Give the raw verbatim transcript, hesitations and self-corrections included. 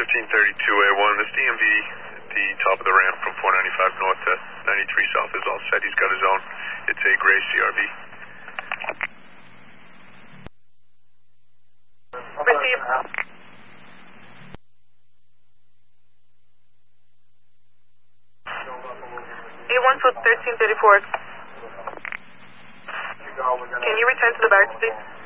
thirteen thirty-two A one, this D M V at the top of the ramp from four ninety-five north to ninety-three south is all set. He's got his own. It's a gray C R V. Receive. A one to thirteen thirty-four. Can you return to the barracks, please?